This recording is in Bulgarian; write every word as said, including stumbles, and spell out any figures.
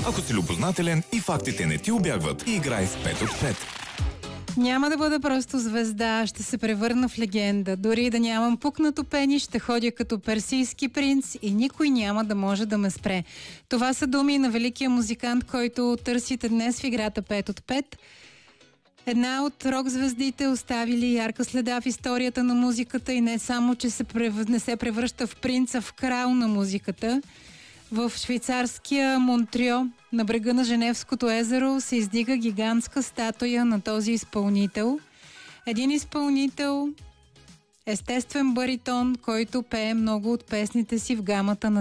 Ако си любознателен и фактите не ти убягват, играй с пет от пет. Няма да бъда просто звезда, ще се превърна в легенда. Дори да нямам пукнато пени, ще ходя като персийски принц и никой няма да може да ме спре. Това са думи на великия музикант, който търсите днес в играта пет от пет. Една от рок-звездите, оставили ярка следа в историята на музиката и не само, че се прев... не се превръща в принца, в крал на музиката. В швейцарския Монтрио, на брега на Женевското езеро, се издига гигантска статуя на този изпълнител. Един изпълнител, естествен баритон, който пее много от песните си в гамата на